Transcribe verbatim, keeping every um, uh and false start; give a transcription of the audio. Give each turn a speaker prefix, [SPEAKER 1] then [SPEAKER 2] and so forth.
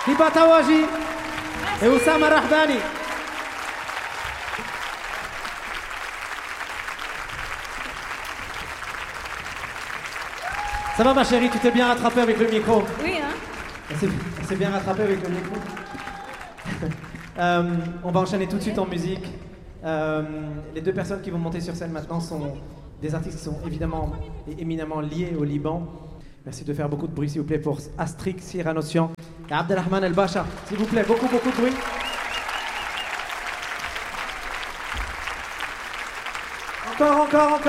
[SPEAKER 1] Hiba Tawaji et Oussama Rahdani. Ça va ma chérie, tu t'es bien rattrapée avec le micro?
[SPEAKER 2] Oui, hein.
[SPEAKER 1] Elle s'est bien rattrapée avec le micro. euh, on va enchaîner tout de suite en musique. Euh, les deux personnes qui vont monter sur scène maintenant sont des artistes qui sont évidemment et éminemment liés au Liban. Merci de faire beaucoup de bruit s'il vous plaît pour Astrix Cyranocian et Abdelrahman El Bacha. S'il vous plaît, beaucoup beaucoup de bruit. Encore, encore, encore.